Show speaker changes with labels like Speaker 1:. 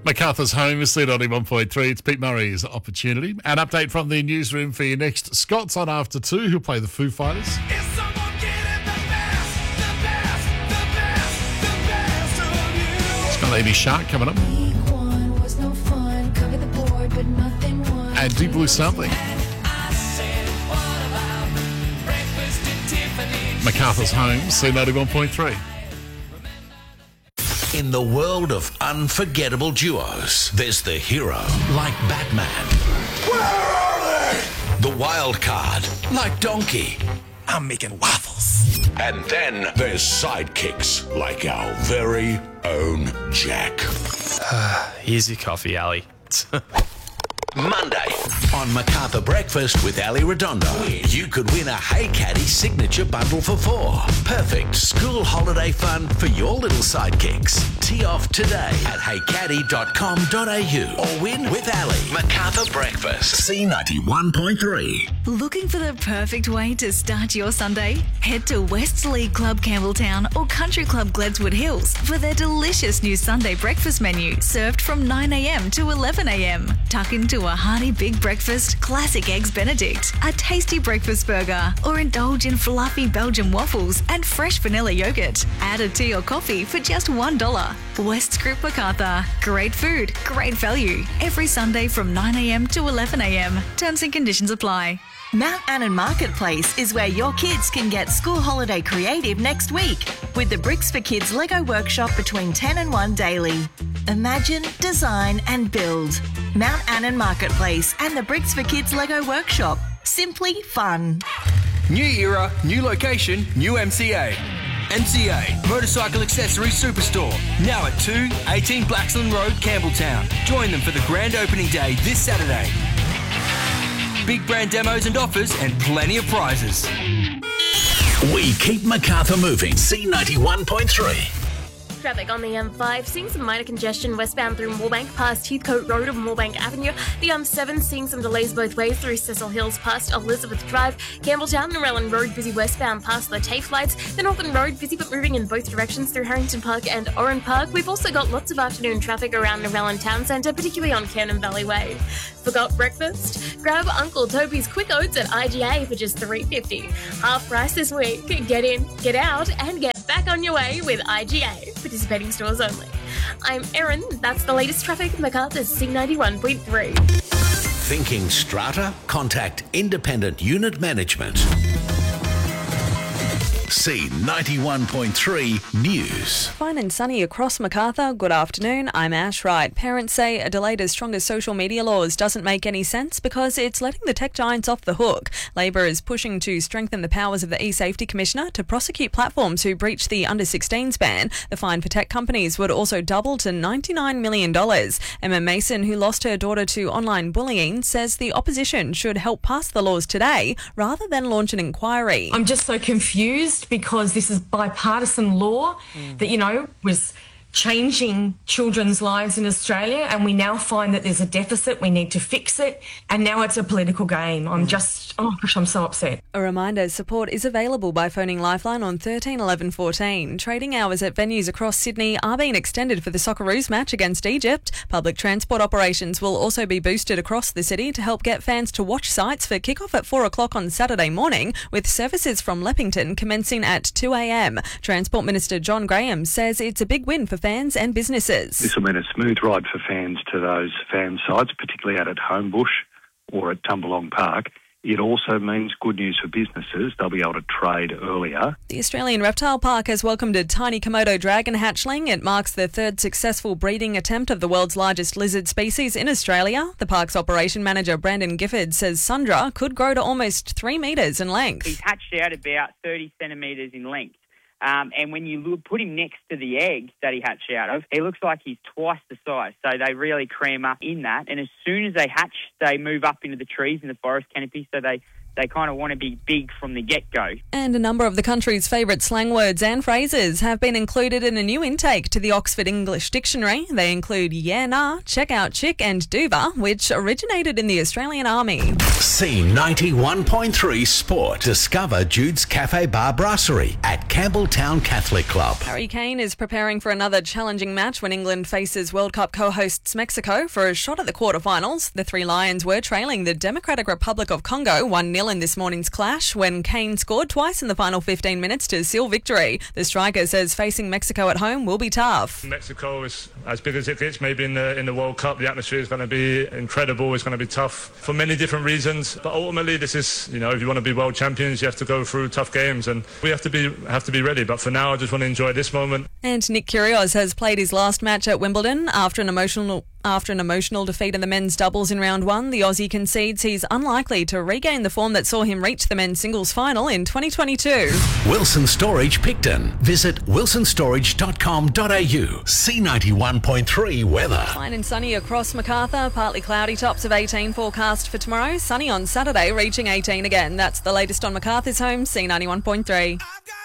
Speaker 1: MacArthur's home is set on 1.3. It's Pete Murray's Opportunity. An update from the newsroom for you next. Scott's on after 2. He'll play the Foo Fighters. It's got Amy Shark coming up. And Deep Blue Sampling. MacArthur's home, C91.3.
Speaker 2: In the world of unforgettable duos, there's the hero, like Batman. Where are they? The wild card, like Donkey.
Speaker 3: I'm making waffles.
Speaker 2: And then there's sidekicks, like our very own Jack.
Speaker 3: Here's your coffee, Ali.
Speaker 2: Monday on MacArthur Breakfast with Ali Redondo, you could win a Hey Caddy signature bundle for 4. Perfect school holiday fun for your little sidekicks. Tee off today at heycaddy.com.au or win with Ali. MacArthur Breakfast, C91.3.
Speaker 4: Looking for the perfect way to start your Sunday? Head to Westlea Club Campbelltown or Country Club Gledswood Hills for their delicious new Sunday breakfast menu served from 9 a.m. to 11 a.m. Tuck into a hearty big breakfast, classic eggs Benedict, a tasty breakfast burger, or indulge in fluffy Belgian waffles and fresh vanilla yogurt. Add a tea or coffee for just $1. West Group MacArthur. Great food, great value. Every Sunday from 9 a.m. to 11 a.m. Terms and conditions apply.
Speaker 5: Mount Annan Marketplace is where your kids can get school holiday creative next week with the Bricks for Kids Lego workshop between 10 and 1 daily. Imagine, design and build. Mount Annan Marketplace and the Bricks for Kids Lego workshop. Simply fun.
Speaker 6: New era, new location, new MCA. MCA, Motorcycle Accessories Superstore. Now at 218 Blaxland Road, Campbelltown. Join them for the grand opening day this Saturday. Big brand demos and offers and plenty of prizes.
Speaker 2: We keep MacArthur moving. C91.3.
Speaker 7: Traffic on the M5, seeing some minor congestion westbound through Moorebank past Heathcote Road and Moorebank Avenue. The M7 seeing some delays both ways through Cecil Hills past Elizabeth Drive. Campbelltown and Relland Road busy westbound past the TAFE lights. The Northern Road busy but moving in both directions through Harrington Park and Oran Park. We've also got lots of afternoon traffic around the Relland Town Centre, particularly on Cannon Valley Way. Forgot breakfast? Grab Uncle Toby's Quick Oats at IGA for just $3.50. Half price this week. Get in, get out, and get back on your way with IGA. Participating stores only. I'm Erin. That's the latest traffic. MacArthur's C91.3.
Speaker 2: Thinking strata? Contact Independent Unit Management. C91.3 News.
Speaker 8: Fine and sunny across MacArthur. Good afternoon. I'm Ash Wright. Parents say a delay to stronger social media laws doesn't make any sense because it's letting the tech giants off the hook. Labor is pushing to strengthen the powers of the e-Safety Commissioner to prosecute platforms who breach the under-16s ban. The fine for tech companies would also double to $99 million. Emma Mason, who lost her daughter to online bullying, says the opposition should help pass the laws today rather than launch an inquiry.
Speaker 9: I'm just so confused because this is bipartisan law that, was changing children's lives in Australia, and we now find that there's a deficit, we need to fix it, and now it's a political game. I'm so upset.
Speaker 8: A reminder, support is available by phoning Lifeline on 13 11 14. Trading hours at venues across Sydney are being extended for the Socceroos match against Egypt. Public transport operations will also be boosted across the city to help get fans to watch sites for kick-off at 4 o'clock on Saturday morning, with services from Leppington commencing at 2 a.m. Transport Minister John Graham says it's a big win for fans and businesses.
Speaker 10: This will mean a smooth ride for fans to those fan sites, particularly out at Homebush or at Tumbalong Park. It also means good news for businesses. They'll be able to trade earlier.
Speaker 8: The Australian Reptile Park has welcomed a tiny Komodo dragon hatchling. It marks the third successful breeding attempt of the world's largest lizard species in Australia. The park's operation manager, Brandon Gifford, says Sundra could grow to almost 3 metres in length.
Speaker 11: He's hatched out about 30 centimetres in length. And when you put him next to the eggs that he hatched out of, he looks like he's twice the size. So they really cram up in that. And as soon as they hatch, they move up into the trees in the forest canopy. So they they kind of want to be big from the get-go.
Speaker 8: And a number of the country's favourite slang words and phrases have been included in a new intake to the Oxford English Dictionary. They include yeah, nah, check out, chick and doover, which originated in the Australian Army.
Speaker 2: C91.3 Sport. Discover Jude's Cafe Bar Brasserie at Campbelltown Catholic Club.
Speaker 8: Harry Kane is preparing for another challenging match when England faces World Cup co-hosts Mexico for a shot at the quarterfinals. The Three Lions were trailing the Democratic Republic of Congo 1-0 in this morning's clash when Kane scored twice in the final 15 minutes to seal victory. The striker says facing Mexico at home will be tough.
Speaker 12: Mexico is as big as it gets maybe in the World Cup. The atmosphere is going to be incredible. It's going to be tough for many different reasons. But ultimately, this is, if you want to be world champions, you have to go through tough games, and we have to be ready. But for now, I just want to enjoy this moment.
Speaker 8: And Nick Kyrgios has played his last match at Wimbledon after an emotional defeat in the men's doubles in round one. The Aussie concedes he's unlikely to regain the form that saw him reach the men's singles final in 2022.
Speaker 2: Wilson Storage Picton. Visit wilsonstorage.com.au. C91.3 weather.
Speaker 8: Fine and sunny across Macarthur. Partly cloudy, tops of 18 forecast for tomorrow. Sunny on Saturday, reaching 18 again. That's the latest on Macarthur's home, C91.3.